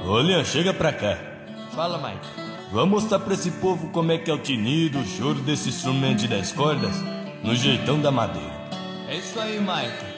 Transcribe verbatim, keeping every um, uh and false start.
Ô, Leon, chega pra cá. Fala, Mike. Vamos mostrar pra esse povo como é que é o tinido, o choro desse instrumento de dez cordas, no jeitão da madeira. É isso aí, Mike.